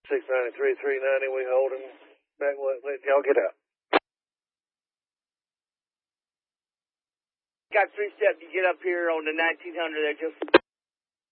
693, 390, we hold him back, let y'all get out. Got 3 steps, you get up here on the 1900 there, just...